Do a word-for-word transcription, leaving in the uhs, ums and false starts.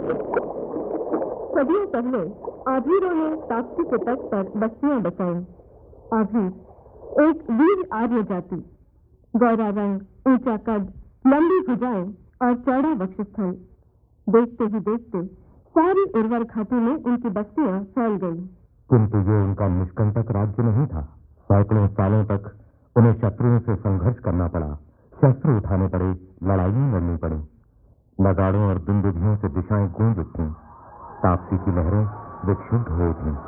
सदियों पहले आभीरों ने ताप्ती के तट पर बस्तियां बसाई। आभीर एक वीर आर्य जाति, गौरा रंग, ऊंचा कद, लंबी भुजाएं और चौड़ा वक्षस्थल। देखते ही देखते सारी उर्वर घाटी में उनकी बस्तियां फैल गई। किंतु ये उनका निष्कंटक राज्य नहीं था। सैकड़ों सालों तक उन्हें शत्रुओं से संघर्ष करना पड़ा, शस्त्र उठाने पड़े, लड़ाइयां लड़नी पड़ी। नगाड़ों और बिंदुधियों से दिशाएं गूंज उठीं, ताप्ती की लहरें विक्षुब्ध हो उठीं।